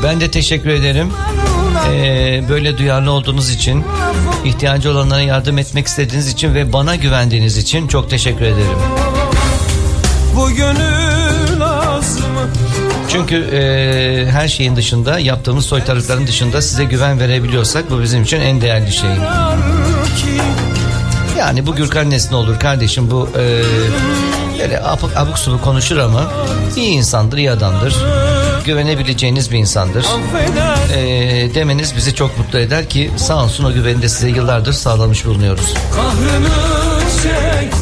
Ben de teşekkür ederim. Böyle duyarlı olduğunuz için, ihtiyacı olanlara yardım etmek istediğiniz için ve bana güvendiğiniz için çok teşekkür ederim. Bu gönül azmı. Çünkü her şeyin dışında, yaptığımız soytarılıkların dışında size güven verebiliyorsak bu bizim için en değerli şey. Yani bu Gürkan Nesne olur kardeşim, bu böyle abuk subuk konuşur ama iyi insandır, iyi adamdır, güvenebileceğiniz bir insandır demeniz bizi çok mutlu eder ki sağ olsun o güveni de size yıllardır sağlamış bulunuyoruz. Kahrını